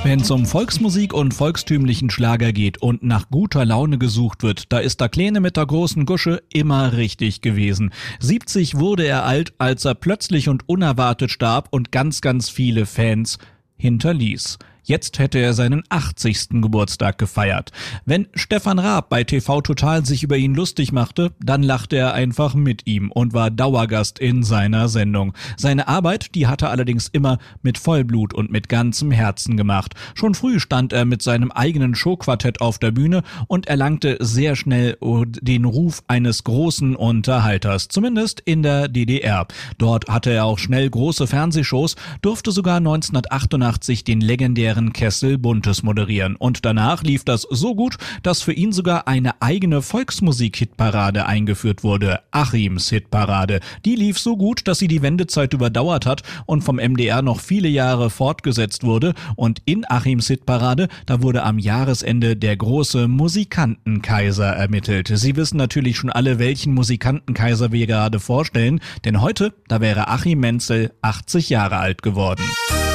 Wenn es um Volksmusik und volkstümlichen Schlager geht und nach guter Laune gesucht wird, da ist der Kleine mit der großen Gusche immer richtig gewesen. 70 wurde er alt, als er plötzlich und unerwartet starb und ganz viele Fans hinterließ. Jetzt hätte er seinen 80. Geburtstag gefeiert. Wenn Stefan Raab bei TV Total sich über ihn lustig machte, dann lachte er einfach mit ihm und war Dauergast in seiner Sendung. Seine Arbeit, die hat er allerdings immer mit Vollblut und mit ganzem Herzen gemacht. Schon früh stand er mit seinem eigenen Showquartett auf der Bühne und erlangte sehr schnell den Ruf eines großen Unterhalters, zumindest in der DDR. Dort hatte er auch schnell große Fernsehshows, durfte sogar 1988 den legendären Kessel Buntes moderieren. Und danach lief das so gut, dass für ihn sogar eine eigene Volksmusik-Hitparade eingeführt wurde. Achims Hitparade. Die lief so gut, dass sie die Wendezeit überdauert hat und vom MDR noch viele Jahre fortgesetzt wurde. Und in Achims Hitparade, da wurde am Jahresende der große Musikantenkaiser ermittelt. Sie wissen natürlich schon alle, welchen Musikantenkaiser wir gerade vorstellen, denn heute, da wäre Achim Mentzel 80 Jahre alt geworden.